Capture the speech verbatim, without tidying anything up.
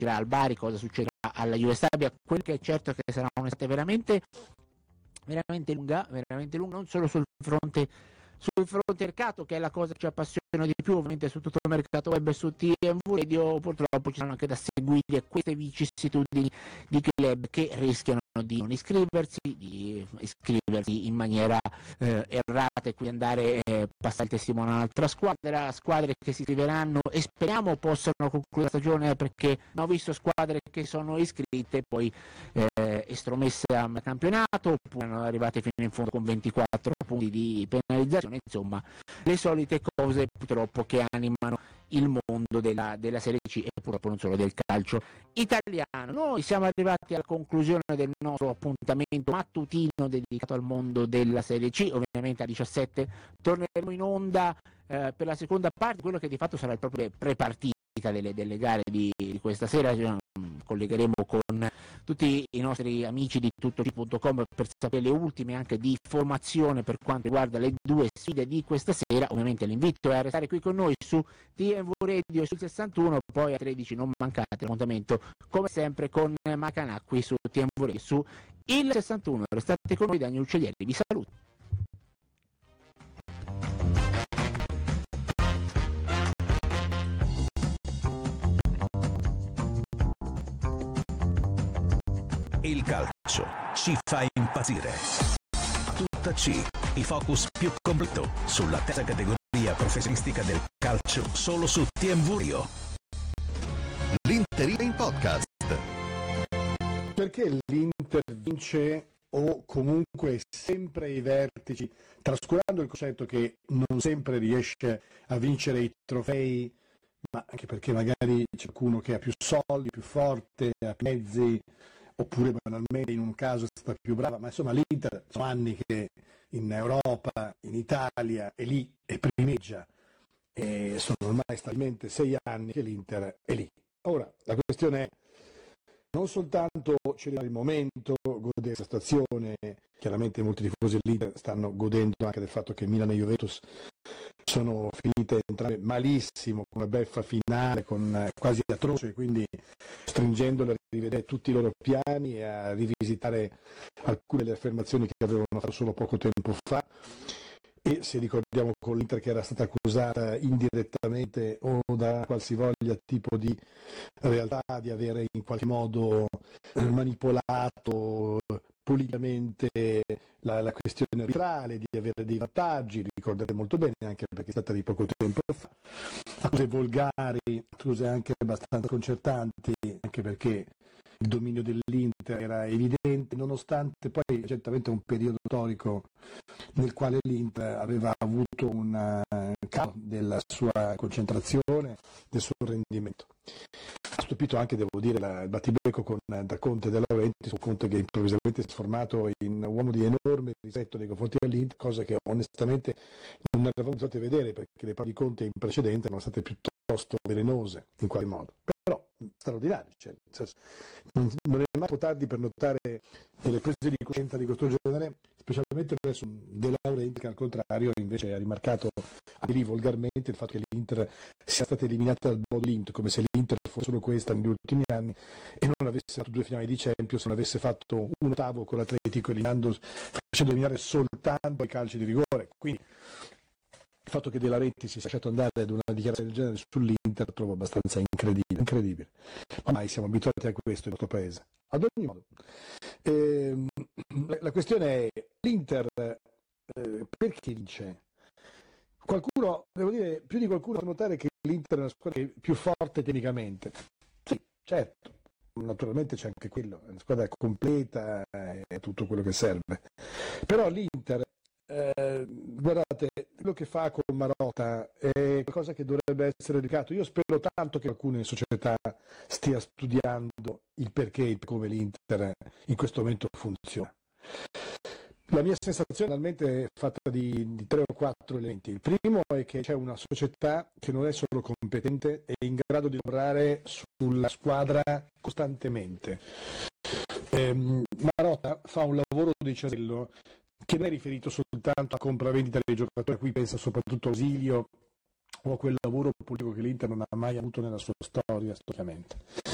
succederà al Bari, cosa succederà alla Juve Stabia. Quel che è certo è che sarà un'estate veramente veramente lunga, veramente lunga, non solo sul fronte sul fronte mercato, che è la cosa che ci appassiona di più, ovviamente su tutto il mercato web e su T M V Radio. Purtroppo ci saranno anche da seguire queste vicissitudini di club che rischiano di non iscriversi, di iscriversi in maniera eh, errata e quindi andare eh, passare il testimone a un'altra squadra, squadre che si iscriveranno e speriamo possano concludere la stagione, perché ho visto squadre che sono iscritte poi eh, estromesse al campionato, oppure sono arrivate fino in fondo con ventiquattro punti di penalizzazione. Insomma, le solite cose purtroppo che animano il mondo della, della Serie C e purtroppo non solo del calcio italiano. Noi siamo arrivati alla conclusione del nostro appuntamento mattutino dedicato al mondo della Serie C. Ovviamente alle diciassette torneremo in onda eh, per la seconda parte, quello che di fatto sarà il proprio pre-partita delle, delle gare di, di questa sera. Cioè, collegheremo con tutti i nostri amici di tuttoci punto com per sapere le ultime anche di formazione per quanto riguarda le due sfide di questa sera. Ovviamente l'invito è a restare qui con noi su T M V Radio sul sessantuno, poi a tredici non mancate l'appuntamento come sempre con Macanà qui su T M V Radio su il sessantuno. Restate con noi, Daniel Uccellieri vi saluto. Il calcio ci fa impazzire. Tutta C, il focus più completo sulla terza categoria professionistica del calcio solo su T M V Radio. L'Inter in podcast. Perché l'Inter vince o comunque sempre ai vertici, trascurando il concetto che non sempre riesce a vincere i trofei, ma anche perché magari c'è qualcuno che ha più soldi, più forte, ha più mezzi, oppure banalmente in un caso è stata più brava, ma insomma l'Inter sono anni che in Europa, in Italia è lì e primeggia, e sono ormai stabilmente sei anni che l'Inter è lì. Ora la questione è non soltanto celebrare il momento, godere questa stazione, chiaramente molti tifosi dell'Inter stanno godendo anche del fatto che Milan e Juventus sono finite entrambe malissimo, con una beffa finale, con quasi atroce, quindi stringendole a rivedere tutti i loro piani e a rivisitare alcune delle affermazioni che avevano fatto solo poco tempo fa. E se ricordiamo con l'Inter che era stata accusata indirettamente o da qualsivoglia tipo di realtà di avere in qualche modo manipolato politicamente la, la questione arbitrale, di avere dei vantaggi, ricordate molto bene anche perché è stata di poco tempo fa, accuse volgari, accuse anche abbastanza sconcertanti, anche perché il dominio dell'Inter era evidente, nonostante poi certamente un periodo storico nel quale l'Inter aveva avuto un calo della sua concentrazione, del suo rendimento. Ha stupito anche, devo dire, la, il battibecco con da Conte e De Laurentiis, un Conte che improvvisamente si è trasformato in uomo di enorme rispetto nei confronti dell'Inter, cosa che onestamente non avevamo potuto vedere perché le parole di Conte in precedenza erano state piuttosto velenose in qualche modo. Però straordinario, cioè, non è mai troppo tardi per notare delle prese di coscienza di questo genere, specialmente adesso De Laurentiis, che al contrario invece ha rimarcato anche lì volgarmente il fatto che l'Inter sia stata eliminata dal Bodolint, come se l'Inter fosse solo questa negli ultimi anni e non avesse fatto due finali di Champions, non avesse fatto un ottavo con l'Atletico eliminando, facendo eliminare soltanto i calci di rigore. Quindi il fatto che De Laurentiis si sia lasciato andare ad una dichiarazione del genere sull'Inter lo trovo abbastanza incredibile, incredibile. Ormai siamo abituati a questo nel nostro paese. Ad ogni modo, ehm, la questione è l'Inter eh, perché vince? Qualcuno, devo dire, più di qualcuno fa notare che l'Inter è una squadra più forte tecnicamente. Sì, certo, naturalmente c'è anche quello, è una squadra completa, è tutto quello che serve. Però l'Inter, eh, guardate, quello che fa con Marotta è qualcosa che dovrebbe essere dedicato. Io spero tanto che qualcuno in società stia studiando il perché e come l'Inter in questo momento funziona. La mia sensazione realmente è fatta di, di tre o quattro elementi. Il primo è che c'è una società che non è solo competente, è in grado di lavorare sulla squadra costantemente. Eh, Marotta fa un lavoro di cesello che non è riferito soltanto a compravendita dei giocatori, a cui pensa soprattutto Ausilio o a quel lavoro politico che l'Inter non ha mai avuto nella sua storia storicamente.